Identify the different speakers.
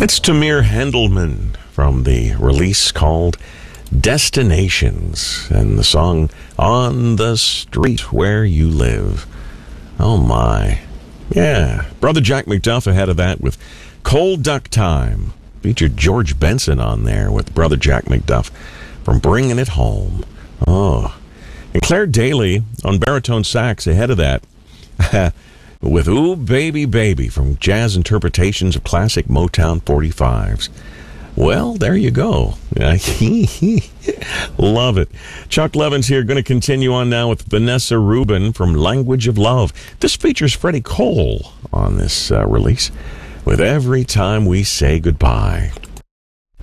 Speaker 1: It's Tamir Hendelman from the release called Destinations and the song On the Street Where You Live. Oh my. Yeah. Brother Jack McDuff ahead of that with Cold Duck Time. Featured George Benson on there with Brother Jack McDuff from Bringing It Home. Oh. And Claire Daly on baritone sax ahead of that with Ooh Baby Baby from Jazz Interpretations of Classic Motown 45s. Well, there you go. Love it. Chuck Levin's here, going to continue on now with Vanessa Rubin from Language of Love. This features Freddie Cole on this release with Every Time We Say Goodbye.